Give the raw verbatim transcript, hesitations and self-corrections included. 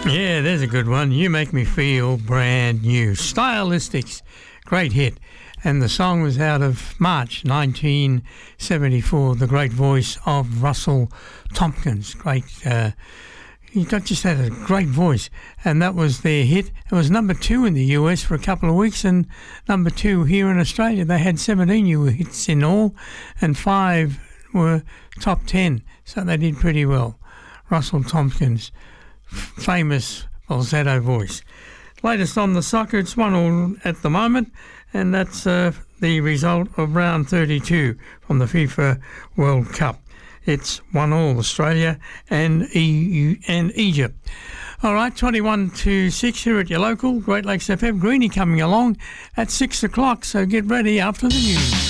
Yeah, there's a good one. You Make Me Feel Brand New. Stylistics, great hit. And the song was out of March nineteen seventy-four. The great voice of Russell Tompkins. Great, uh, he just had a great voice. And that was their hit. It was number two in the U S for a couple of weeks and number two here in Australia. They had seventeen new hits in all and five were top ten. So they did pretty well. Russell Tompkins, famous falsetto voice. Latest on the soccer, it's one all at the moment, and that's uh, the result of round thirty-two from the FIFA World Cup. It's one all, Australia and E U and Egypt. All right, twenty-one to six here at your local Great Lakes F M. Greenie coming along at six o'clock, so get ready after the news.